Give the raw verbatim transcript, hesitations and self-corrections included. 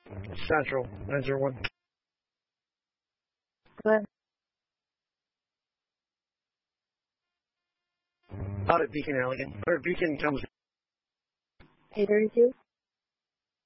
Central, nine zero one. Go ahead. Out at Beacon Allegan. Or Beacon comes. eight thirty-two?